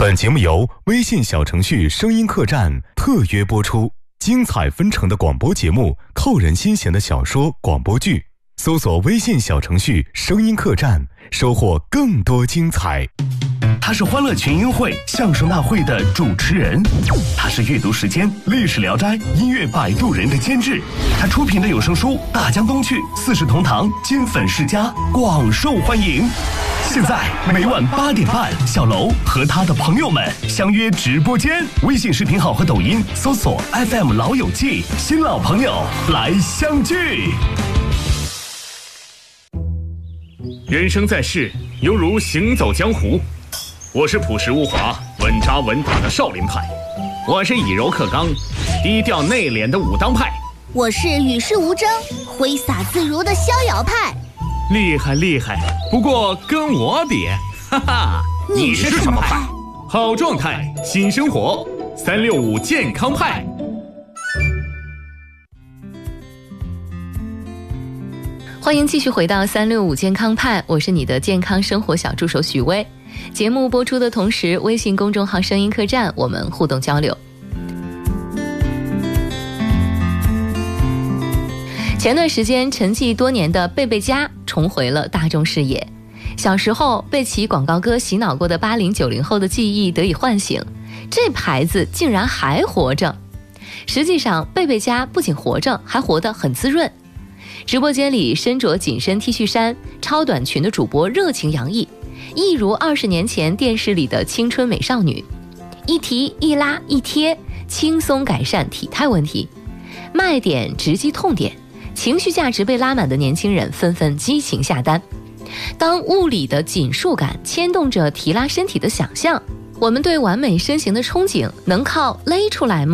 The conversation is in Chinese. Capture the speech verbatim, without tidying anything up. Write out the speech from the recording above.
本节目由微信小程序声音客栈特约播出，精彩纷呈的广播节目，扣人心弦的小说广播剧，搜索微信小程序声音客栈，收获更多精彩。 他是欢乐群英会相声大会的主持人，他是阅读时间历史聊斋音乐摆渡人的监制，他出品的有声书《大江东去》四世同堂金粉世家广受欢迎。现在每晚八点半，小楼和他的朋友们相约直播间，微信视频号和抖音搜索 F M 老友记，新老朋友来相聚。 人生在世，犹如行走江湖。我是朴实无华、稳扎稳打的少林派，我是以柔克刚、低调内敛的武当派， 我是与世无争、挥洒自如的逍遥派。 厉害厉害，不过跟我比，哈哈， 你是什么派？ 好状态，新生活，三六五健康派。 欢迎继续回到三六五健康派，我是你的健康生活小助手许薇。节目播出的同时，微信公众号声音客栈我们互动交流。前段时间沉寂多年的贝贝佳重回了大众视野，小时候被其广告歌洗脑过的八零九零后的记忆得以唤醒，这牌子竟然还活着。实际上贝贝佳不仅活着，还活得很滋润。直播间里身着紧身 T 恤衫、超短裙的主播热情洋溢，一如二十年前电视里的青春美少女，一提一拉一贴，轻松改善体态问题。卖点直击痛点，情绪价值被拉满的年轻人纷纷激情下单。当物理的紧束感牵动着提拉身体的想象，我们对完美身形的憧憬能靠勒出来吗？